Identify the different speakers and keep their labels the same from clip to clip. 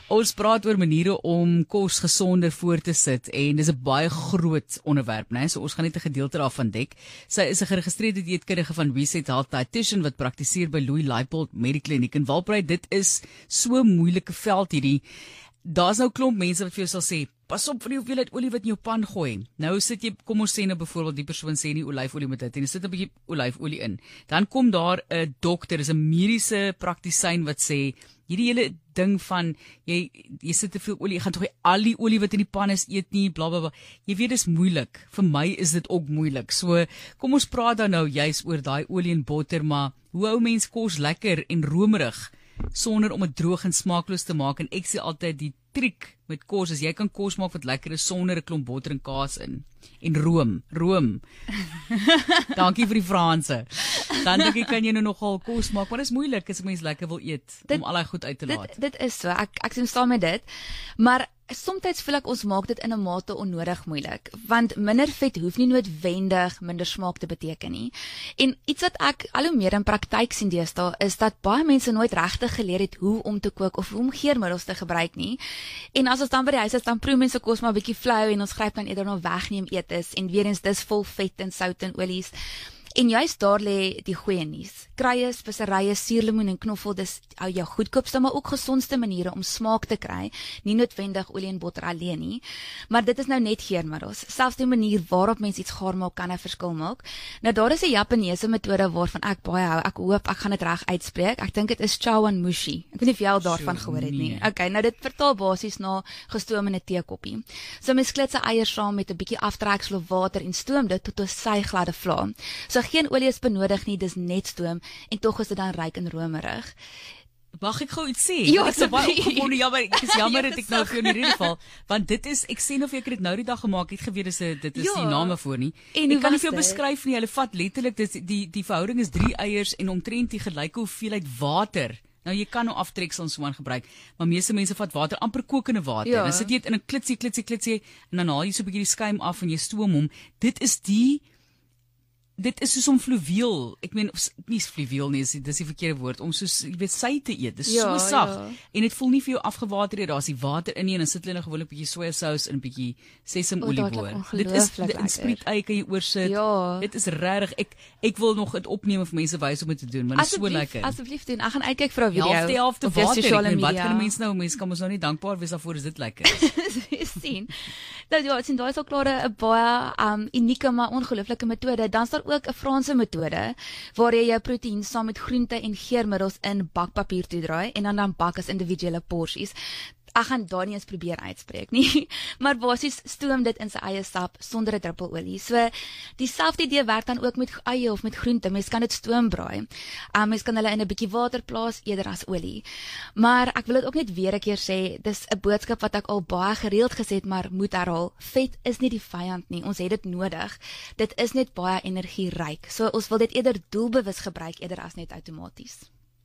Speaker 1: Ons praat oor maniere om kos gesonder voor te sit en dis 'n baie groot onderwerp, né? So ons gaan net 'n gedeelte daarvan dek. Sy is 'n geregistreerde dieetkundige van Reset Health Dietitian wat praktiseer by Louis Leipold Medikliniek in Walprey. Dit is so 'n moeilike veld hierdie. Daar's nou 'n klomp mense wat vir jou sal sê, pas op vir die hoeveelheid olie wat in jou pan gooi. Nou sit jy, kom ons sê nou byvoorbeeld die persoon sê nie olyfolie met dit en jy sit 'n bietjie olyfolie in. Dan kom daar 'n dokter, dis 'n mediese praktisyn wat sê hierdie hele ding van jy sit te veel olie, jy gaan tog al die olie wat in die pan is eet nie, bla bla bla. Jy weet dis moeilik. Vir my is dit ook moeilik. So kom ons praat dan nou juis oor daai olie en botter, maar hoe hou mens kos lekker en romerig sonder om dit droog en smaakloos te maak? En ek sê altyd die triek met kos is jy kan kos maak wat lekker is sonder 'n klomp botter en kaas in. En room. Dankie vir die Franse. Dan dink ek kan jy nou nogal kos maak, maar dit is moeilik as 'n mens lekker wil eet om al daai goed uit te laat.
Speaker 2: Dit is so. Ek stem saam met dit. Maar soms voel ek ons maak dit in 'n mate onnodig moeilik, want minder vet hoef nie noodwendig minder smaak te beteken nie. En iets wat ek al hoe meer in praktyk sien deesdae is dat baie mense nooit regtig geleer het hoe om te kook of hoe om geurmiddels te gebruik nie. En as ons dan by die huis is, dan proe mense kos maar 'n bietjie flou en ons gryp dan eerder na wegneem eet is en weer eens dis vol vet en sout en olies. En juist daar lê die goeie nuus. Kruie, speserye, suurlemoen en knoffel, dis jou goedkoopste maar ook gesondste maniere om smaak te kry, nie noodwendig olie en botter alleen nie. Maar dit is nou net geurmiddels. Selfs die manier waarop mens iets gaar maak kan 'n verskil maak. Nou daar is 'n Japaneese metode waarvan ek baie hou. Ek hoop ek gaan dit reg uitspreek. Ek dink dit is chawanmushi. Ek weet nie of jy al daarvan gehoor het nie. Okay, nou dit vertaal basies na gestoom in 'n teekoppie. So mens klit sy eiers saam met 'n bietjie aftreksel of water en stoom dit tot 'n sygladde vla. So geen olie is benodig nie, dis net stoom en tog is dit dan ryk en romerig.
Speaker 1: Mag ek gou iets sê?
Speaker 2: Ja,
Speaker 1: ek is baie opgewonde, ek is jammer dat ek nou vir jou in hierdie geval, want dit is, ek sê nou vir ek het dit nou die dag gemaak, het geweet dit is die name voor nie.
Speaker 2: En
Speaker 1: ek kan nie vir jou beskryf nie, hulle vat letterlik, die verhouding is 3 eiers en omtrent die gelyke hoeveelheid water. Nou jy kan nou aftreksel en so aan gebruik, maar meeste mense vat water, amper kokende water. Dan sit jy dit in 'n klitsie en dan haal jy so 'n bietjie die skuim af en jy stoom hom. Dit is soos om fluweel, ek meen, nie fluweel nie, dis die verkeerde woord, om soos, jy weet, sy te eet, dis so sag, en dit voel nie vir jou afgewater nie, daar is die water in nie, en dan sit hulle nou gewoonlik 'n bietjie sojasous en 'n bietjie sesamolie boor. Dit is, in sprietei kan jy oorsit, dit is regtig, ek wil nog dit opneem vir mense wys om dit te doen, maar dit is so lekker.
Speaker 2: Asseblief doen, ek gaan uitkyk vir 'n video.
Speaker 1: Helfte water, ek meen, wat kan mense nou, mense kan ons nou nie dankbaar wees daarvoor, is dit lekker.
Speaker 2: Sien, dat ja, sien, daar is al klaar 'n baie unieke, maar ongelooflike metode, dan is daar ook 'n Franse metode waar jy jou proteïen saam met groente en geurmiddels in bakpapier toedraai en dan bak as individuele porsies. Ek gaan daar nie eens probeer uitspreek nie, maar basies stoom dit in sy eie sap sonder 'n druppel olie. So dieselfde idee werk dan ook met eie of met groente. Mens kan dit stoombraai. Mens kan hulle in 'n bietjie water plaas eerder as olie. Maar ek wil dit ook net weer 'n keer sê, dis 'n boodskap wat ek al baie gereeld gesê het, maar moet herhaal. Vet is nie die vyand nie. Ons het dit nodig. Dit is net baie energieryk. So ons wil dit eerder doelbewus gebruik eerder as net outomaties.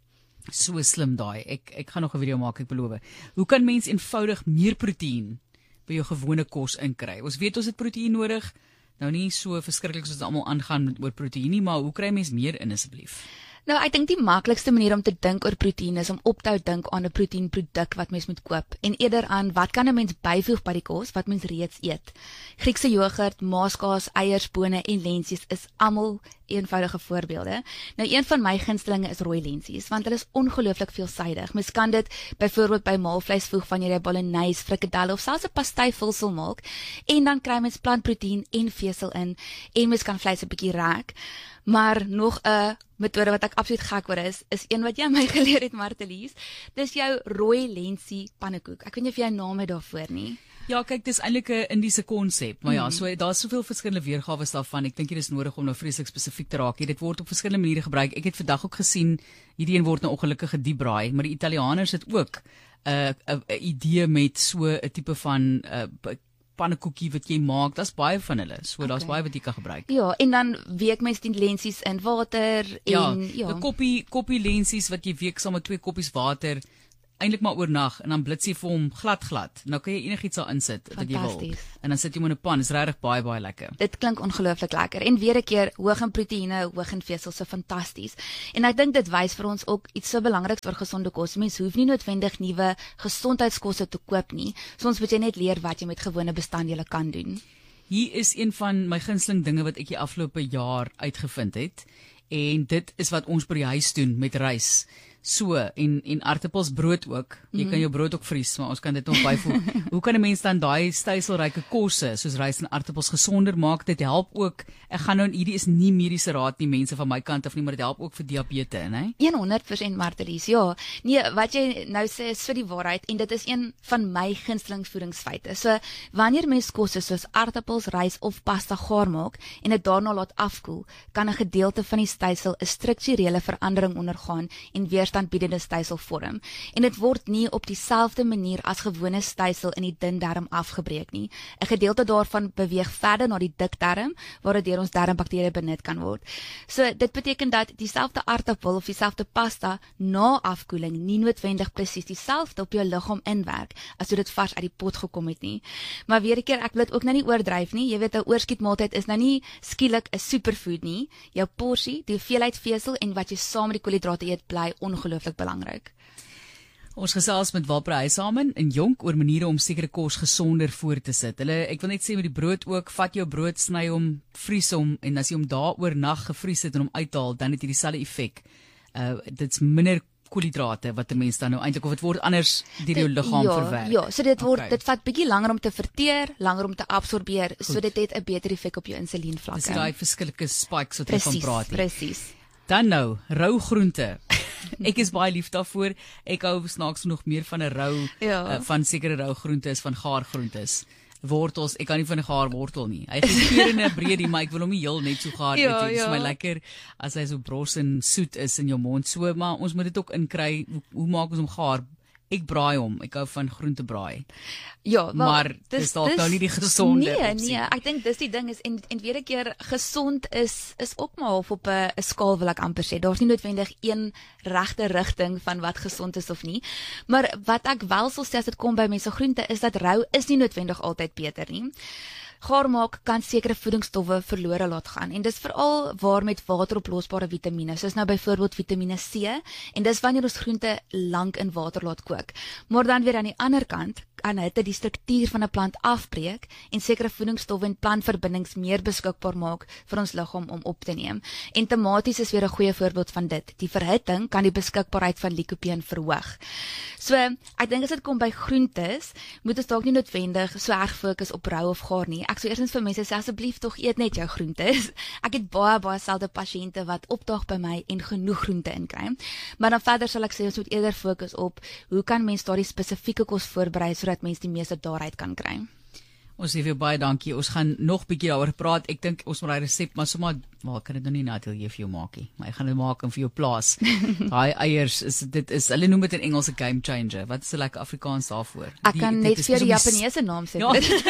Speaker 1: So slim daai. Ek gaan nog 'n video maak, ek beloof. Hoe kan mens eenvoudig meer proteïen by jou gewone kos inkry? Ons weet ons het proteïen nodig. Nou nie so verskriklik soos dit almal aangaan oor proteïen nie, maar hoe kry mens meer in asseblief?
Speaker 2: Nou, ek dink die maklikste manier om te dink oor proteïen is om op te hou dink aan 'n proteïenproduk wat mens moet koop en eerder aan wat kan 'n mens byvoeg by die kos wat mens reeds eet. Griekse jogurt, maaskaas, eiers, bone en lentsies is almal eenvoudige voorbeelde. Nou een van my gunstelinge is rooi lentsies want hulle is ongelooflik veelsidig. Mens kan dit byvoorbeeld by maalvleis voeg wanneer jy bolognese, frikadelle of selfs 'n pastai vulsel maak en dan kry mens plantproteïen en vesel in en mens kan vleis 'n bietjie rek. Maar nog 'n metode wat ek absoluut gek oor is een wat jy my geleer het, Martelies. Dis jou rooi lentsie pannekoek. Ek weet nie of jy 'n naam het daarvoor nie.
Speaker 1: Ja, kyk, dis eintlik 'n Indiese konsep, maar ja, so daar's soveel verskillende weergawe daarvan. Ek dink dit is nodig om nou vreeslik spesifiek te raak. Dit word op verskillende maniere gebruik. Ek het vandag ook gesien hierdie een word nou ongelukkig gediepbraai, maar die Italianers het ook 'n idee met so 'n tipe van pannekoekie wat jy maak. Daar's baie van hulle. So daar's baie wat jy kan gebruik.
Speaker 2: Ja, en dan week mens die lentsies in water en
Speaker 1: 'n koppie lentsies wat jy week saam met 2 koppies water. eintlik maar oornag en dan blits jy vir hom glad. Nou kan jy enigiets daar insit wat jy wil.
Speaker 2: Fantasties.
Speaker 1: En dan sit jy hom in 'n pan. Dis regtig baie lekker.
Speaker 2: Dit klink ongelooflik lekker. En weer 'n keer hoog in proteïene, hoog in vesels, so fantasties. En ek dink dit wys vir ons ook iets so belangriks oor gesonde kos. Mens hoef nie noodwendig nuwe gesondheidskosse te koop nie. Soms moet jy net leer wat jy met gewone bestanddele kan doen.
Speaker 1: Hier is een van my gunsteling dinge wat ek die afgelope jaar uitgevind het. En dit is wat ons by die huis doen met rys. So, en aartappels brood ook. Jy kan jou brood ook vries, maar ons kan dit nog byvoeg. Hoe kan 'n mens dan daai styselryke kosse soos rys en aartappels gesonder maak? Dit help ook. Ek gaan nou, hierdie is nie mediese raad nie, mense van my kant af nie, maar dit help ook vir diabetes, né?
Speaker 2: 100% Martelies, ja. Nee, wat jy nou sê is vir die waarheid en dit is een van my gunsteling voedingsfeite. So, wanneer mens kosse soos aartappels, rys of pasta gaar maak en dit daarna laat afkoel, kan 'n gedeelte van die stysel 'n strukturele verandering ondergaan en weerstandbiedende stysel vorm. En dit word nie op dieselfde manier as gewone stysel in die dun darm afgebreek nie. 'n Gedeelte daarvan beweeg verder na die dik darm waar dit deur ons darmbakterieë benut kan word. So dit beteken dat dieselfde aartappel of dieselfde pasta na afkoeling nie noodwendig presies dieselfde op jou liggaam inwerk as toe dit vars uit die pot gekom het nie. Maar weer 'n keer, ek wil dit ook nou nie oordryf nie. Jy weet, 'n oorskietmaaltyd is nou nie skielik 'n superfood nie. Jou porsie, die hoeveelheid vesel en wat jy saam met die koolhidrate eet bly ongelooflik belangrik.
Speaker 1: Ons gesels met Walprae Huishamen in Jonk oor maniere om sekere kos gesonder voor te sit. Ek wil net sê met die brood ook, vat jou brood, sny hom, vries hom en as jy hom daar oornag gevries het en hom uithaal, dan het jy dieselfde effek. Dit's minder koolhidrate wat 'n mens dan nou eintlik of dit word anders deur jou liggaam verwerk.
Speaker 2: Ja, so dit vat bietjie langer om te verteer, langer om te absorbeer, so dit het 'n beter effek op jou insulienvlakke.
Speaker 1: Dis daai verskillike spikes wat jy van praat nie.
Speaker 2: Presies.
Speaker 1: Dan nou, rou groente. Ek is baie lief daarvoor. Ek hou snaaks nog meer van 'n rou van sekere rou groentes, van gaar groentes. Wortels, ek kan nie van 'n gaar wortel nie. Hy gee keer in 'n breedie, maar ek wil hom nie heel net so gaar eet nie. Dit is my lekker as hy so bros en soet is in jou mond. So, maar ons moet dit ook inkry. Hoe maak ons hom gaar? Ek braai hom. Ek hou van groentebraai.
Speaker 2: Ja,
Speaker 1: maar dis dalk nou nie die gesonde opsie.
Speaker 2: Nee, ek dink dis die ding is en weer 'n keer gesond is ook maar half op 'n skaal wil ek amper sê. Daar's nie noodwendig een regte rigting van wat gesond is of nie. Maar wat ek wel sal sê as dit kom by mense groente is dat rou is nie noodwendig altyd beter nie. Gaar maak kan sekere voedingsstowwe verlore laat gaan en dis veral waar met wateroplosbare vitamiene, soos nou byvoorbeeld Vitamiene C en dis wanneer ons groente lank in water laat kook. Maar dan weer aan die ander kant kan hitte die struktuur van 'n plant afbreek en sekere voedingsstowwe en plantverbindings meer beskikbaar maak vir ons liggaam om op te neem. En tomaties is weer 'n goeie voorbeeld van dit. Die verhitting kan die beskikbaarheid van likopeen verhoog. So, ek dink as dit kom by groentes, moet ons dalk nie noodwendig so erg fokus op rou of gaar nie. Ek sou eerstens vir mense sê asseblief tog eet net jou groentes. Ek het baie selde pasiënte wat opdaag by my en genoeg groente inkry. Maar dan verder sal ek sê ons moet eerder fokus op hoe kan mens daardie spesifieke kos voorberei sodat mens die meeste daaruit kan kry.
Speaker 1: Ons sê vir jou baie dankie. Ons gaan nog bietjie daaroor praat. Ek dink ons moet daai resep maar sommer kan dit nou nie Natalie vir jou maak nie. Maar ek gaan dit maak en vir jou plaas. Daai eiers hulle noem dit in Engels 'n game changer. Wat is 'n lekker Afrikaans daarvoor?
Speaker 2: Ek kan net vir die Japaneese naam sê.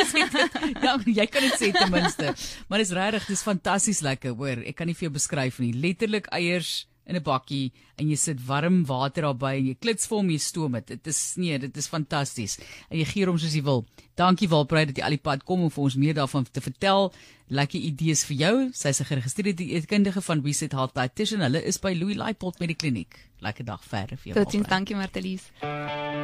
Speaker 1: Ja, jy kan dit sê ten minste. Maar dis regtig, dis fantasties lekker, hoor. Ek kan nie vir jou beskryf nie. Letterlik eiers in 'n bakkie en jy sit warm water daarbey en jy klits vir hom, jy stoom dit. Dit is fantasties. En jy gee hom soos jy wil. Dankie Walprae dat jy al die pad kom om vir ons meer daarvan te vertel. Lekker idees vir jou. Sy is 'n geregistreerde dieetkundige van Reset Health Dietitian. Hulle is by Louis Leipold Medikliniek. Lekker dag verder vir jou.
Speaker 2: Totsiens, dankie Martelies.